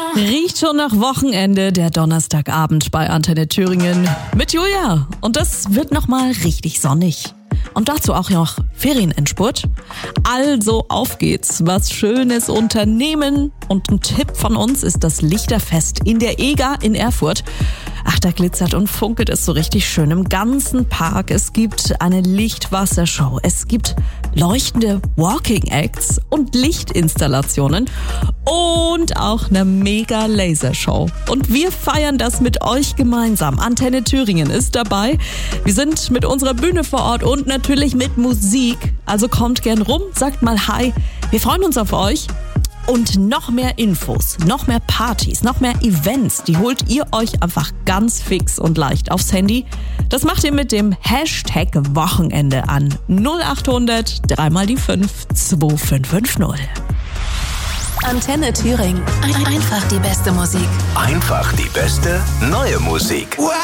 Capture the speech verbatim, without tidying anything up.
Riecht schon nach Wochenende, der Donnerstagabend bei Antenne Thüringen mit Julia. Und das wird nochmal richtig sonnig. Und dazu auch noch Ferienendspurt. Also auf geht's, was Schönes unternehmen. Und ein Tipp von uns ist das Lichterfest in der EGA in Erfurt. Ach, da glitzert und funkelt es so richtig schön im ganzen Park. Es gibt eine Lichtwassershow, es gibt leuchtende Walking Acts und Lichtinstallationen und auch eine mega Lasershow. Und wir feiern das mit euch gemeinsam. Antenne Thüringen ist dabei. Wir sind mit unserer Bühne vor Ort und natürlich mit Musik. Also kommt gern rum, sagt mal Hi. Wir freuen uns auf euch. Und noch mehr Infos, noch mehr Partys, noch mehr Events, die holt ihr euch einfach ganz fix und leicht aufs Handy. Das macht ihr mit dem Hashtag Wochenende an null acht hundert drei mal die fünf zwei fünf fünf null. Antenne Thüringen. Ein- Einfach die beste Musik. Einfach die beste neue Musik.